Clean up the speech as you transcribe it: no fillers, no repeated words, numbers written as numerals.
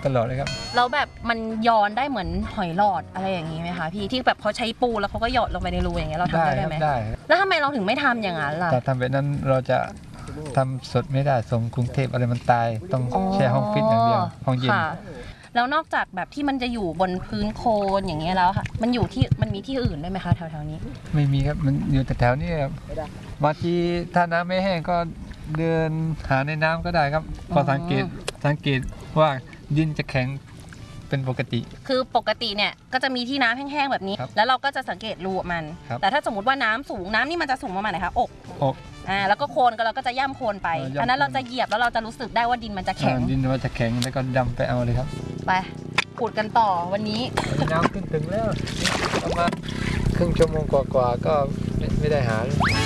ตลอดเลยครับแล้วแบบมันย้อนได้เหมือนหอยหลอดอะไรอย่างนี้ไหมคะพี่ที่แบบเขาใช้ปูแล้วเขาก็หยอดลงไปในรูอย่างเงี้ยเราทำได้ไหมได้แล้วทำไมเราถึงไม่ทำอย่างนั้นล่ะแต่ทำแบบนั้นเราจะทำสดไม่ได้ส่งกรุงเทพอะไรมันตายต้องแช่ห้องฟิตอย่างเดียวห้องเย็นแล้วนอกจากแบบที่มันจะอยู่บนพื้นโคลนอย่างเงี้ยแล้วค่ะมันมีที่อื่นได้ไหมคะแถวๆนี้ไม่มีครับมันอยู่แต่แถวนี้ครับบางทีถ้าน้ำไม่แห้งก็เดินหาในน้ำก็ได้ครับก็สังเกตว่าดินจะแข็งเป็นปกติคือปกติเนี่ยก็จะมีที่น้ำแห้งๆแบบนี้แล้วเราก็จะสังเกตรูมันแต่ถ้าสมมติว่าน้ำสูงน้ำนี่มันจะสูงประมาณไหนคะอกแล้วก็โคลนก็เราก็จะย่ำโคลนไปอันนั้นเราจะเหยียบแล้วเราจะรู้สึกได้ว่าดินมันจะแข็งดินมันจะแข็งแล้วก็ดำไปเอาเลยครับไปขุดกันต่อวันนี้น้ำขึ้นถึงแล้วประมาณครึ่งชั่วโมงกว่าๆก็ไม่ได้หาเลย